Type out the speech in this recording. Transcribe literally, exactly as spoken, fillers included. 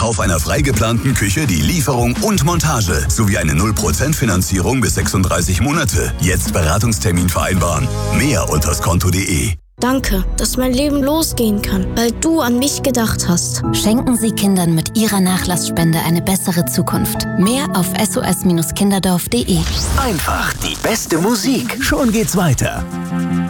Kauf einer frei geplanten Küche die Lieferung und Montage sowie eine null Prozent Finanzierung bis sechsunddreißig Monate. Jetzt Beratungstermin vereinbaren. Mehr unter skonto punkt de. Danke, dass mein Leben losgehen kann, weil du an mich gedacht hast. Schenken Sie Kindern mit Ihrer Nachlassspende eine bessere Zukunft. Mehr auf s o s Kinderdorf punkt de. Einfach die beste Musik. Schon geht's weiter.